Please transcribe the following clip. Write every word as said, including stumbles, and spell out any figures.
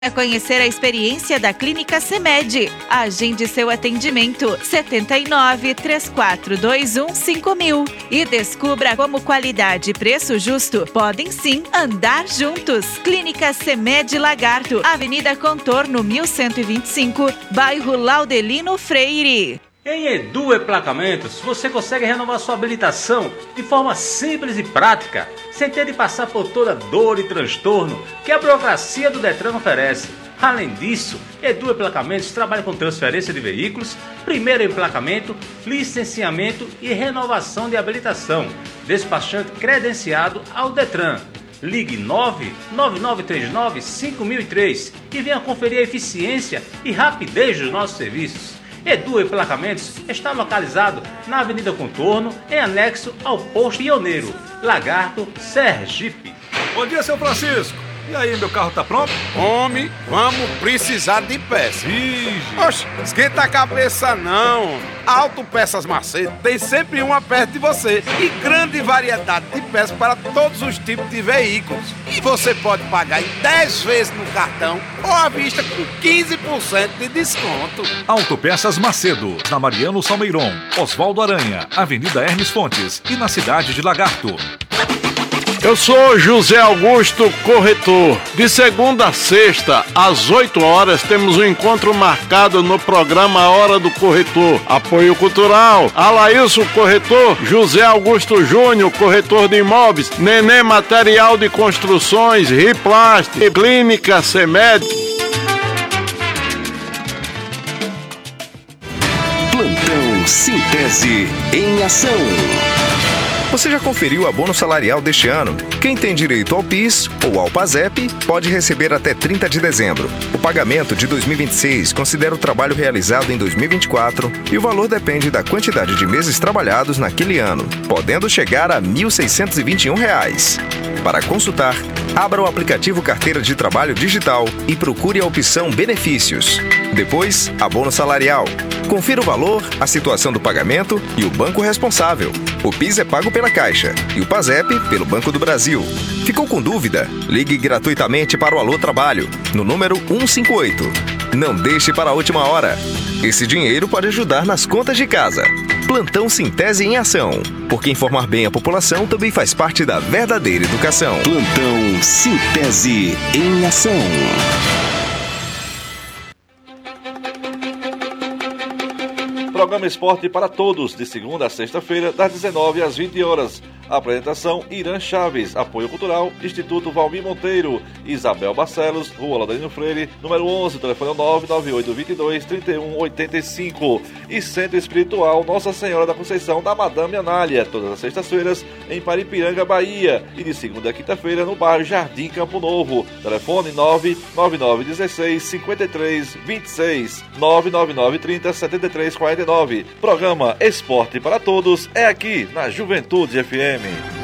É conhecer a experiência da Clínica CEMED. Agende seu atendimento setenta e nove, três quatro dois um, cinco mil e descubra como qualidade e preço justo podem sim andar juntos. Clínica CEMED Lagarto, Avenida Contorno mil cento e vinte e cinco, bairro Laudelino Freire. Em Edu Emplacamentos, você consegue renovar sua habilitação de forma simples e prática, sem ter de passar por toda dor e transtorno que a burocracia do Detran oferece. Além disso, Edu Emplacamentos trabalha com transferência de veículos, primeiro emplacamento, licenciamento e renovação de habilitação. Despachante credenciado ao Detran. Ligue nove nove nove três nove, cinco mil e três e venha conferir a eficiência e rapidez dos nossos serviços. Edu Emplacamentos está localizado na Avenida Contorno, em anexo ao Posto Pioneiro, Lagarto, Sergipe. Bom dia, seu Francisco. E aí, meu carro tá pronto? Homem, vamos precisar de peça. Ixi. Oxe, esquenta a cabeça não. Auto Peças Macedo tem sempre uma perto de você e grande variedade de peças para todos os tipos de veículos. E você pode pagar em dez vezes no cartão ou à vista com quinze por cento de desconto. Autopeças Macedo, na Mariano Salmeiron, Oswaldo Aranha, Avenida Hermes Fontes e na cidade de Lagarto. Eu sou José Augusto Corretor. De segunda a sexta, às oito horas, temos um encontro marcado no programa Hora do Corretor. Apoio cultural, Alailson Corretor, José Augusto Júnior, corretor de imóveis, Nenê Material de Construções, Riplast, Clínica CEMED. Plantão Sintese em ação. Você já conferiu o abono salarial deste ano? Quem tem direito ao PIS ou ao PASEP pode receber até trinta de dezembro. O pagamento de dois mil e vinte e seis considera o trabalho realizado em dois mil e vinte e quatro e o valor depende da quantidade de meses trabalhados naquele ano, podendo chegar a mil seiscentos e vinte e um reais. Para consultar, abra o aplicativo Carteira de Trabalho Digital e procure a opção Benefícios. Depois, abono salarial. Confira o valor, a situação do pagamento e o banco responsável. O PIS é pago pela Caixa e o PASEP pelo Banco do Brasil. Ficou com dúvida? Ligue gratuitamente para o Alô Trabalho, no número cento e cinquenta e oito. Não deixe para a última hora. Esse dinheiro pode ajudar nas contas de casa. Plantão Sintese em ação, porque informar bem a população também faz parte da verdadeira educação. Plantão Sintese em ação. Programa Esporte para Todos, de segunda a sexta-feira, das dezenove às vinte horas. Apresentação: Irã Chaves. Apoio cultural: Instituto Valmir Monteiro. Isabel Barcelos, Rua Laudelino Freire, número onze, telefone nove nove oito dois dois, três um oito cinco. E Centro Espiritual Nossa Senhora da Conceição da Madame Anália, todas as sextas-feiras em Paripiranga, Bahia. E de segunda a quinta-feira no bairro Jardim Campo Novo. Telefone nove nove nove um seis, cinco três dois seis, nove nove nove trinta, setenta e três quarenta e nove. Programa Esporte para Todos é aqui na Juventude F M.